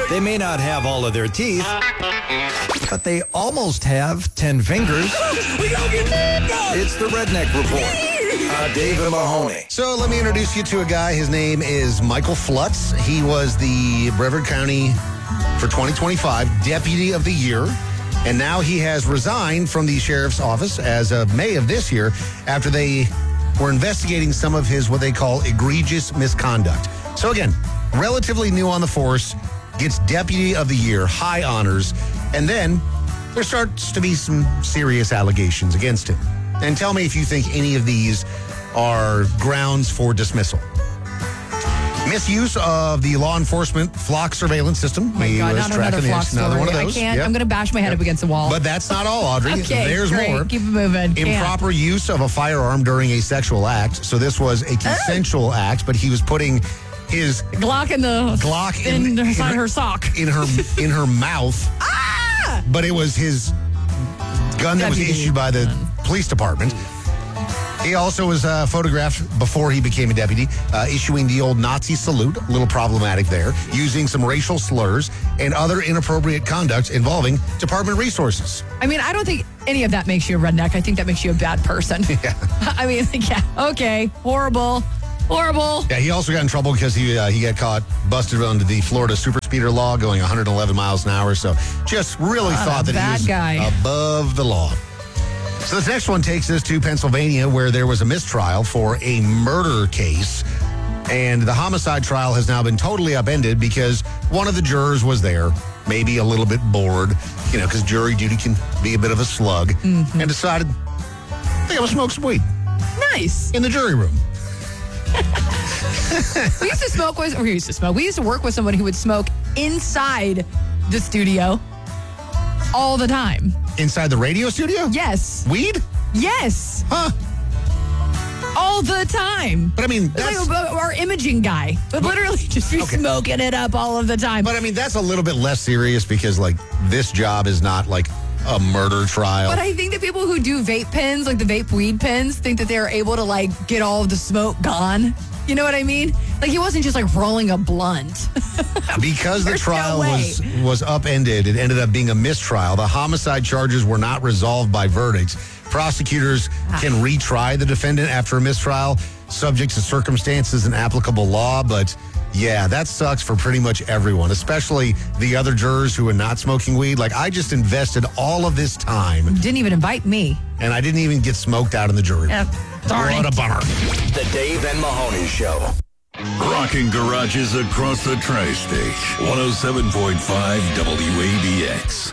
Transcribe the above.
They may not have all of their teeth, but they almost have 10 fingers. It's the Redneck Report. Dave and Mahoney. So let me introduce you to a guy. His name is Michael Flutz. He was the Brevard County for 2025 Deputy of the Year. And now he has resigned from the sheriff's office as of May of this year after they were investigating some of his what they call egregious misconduct. So again, relatively new on the force, gets Deputy of the Year, high honors, and then there starts to be some serious allegations against him. And tell me if you think any of these are grounds for dismissal. Misuse of the law enforcement flock surveillance system. Oh my God, not another flock story. Another one of I those. can't. Yep. I'm going to bash my head up against the wall. But that's not all, Audrey. Okay, There's great. more. Keep it moving. Improper use of a firearm during a sexual act. So this was a consensual act, but he was putting his Glock inside her sock. in her mouth. But it was his gun that was issued by the police department. He also was photographed before he became a deputy, issuing the old Nazi salute, a little problematic there, using some racial slurs and other inappropriate conduct involving department resources. I mean, I don't think any of that makes you a redneck. I think that makes you a bad person. Yeah. I mean, okay, horrible. Yeah, he also got in trouble because he got caught busted under the Florida super speeder law going 111 miles an hour. So just really thought that he was above the law. So this next one takes us to Pennsylvania, where there was a mistrial for a murder case. And the homicide trial has now been totally upended because one of the jurors was there, maybe a little bit bored, because jury duty can be a bit of a slug, and decided, I think I'm going to smoke some weed. Nice. In the jury room. We used to work with someone who would smoke inside the studio all the time. Inside the radio studio? Yes. Weed? Yes. Huh. All the time. But I mean, that's... Like our imaging guy would literally just be smoking it up all of the time. But I mean, that's a little bit less serious because, this job is not like a murder trial. But I think that people who do vape pens, like the vape weed pens, think that they're able to, get all of the smoke gone. You know what I mean? He wasn't just, rolling a blunt. Because the trial was upended, it ended up being a mistrial. The homicide charges were not resolved by verdicts. Prosecutors can retry the defendant after a mistrial, subject to circumstances and applicable law. But, yeah, that sucks for pretty much everyone, especially the other jurors who are not smoking weed. I just invested all of this time. Didn't even invite me. And I didn't even get smoked out in the jury. Sorry. What a bummer. The Dave and Mahoney Show. Rocking garages across the tri-state. 107.5 WABX.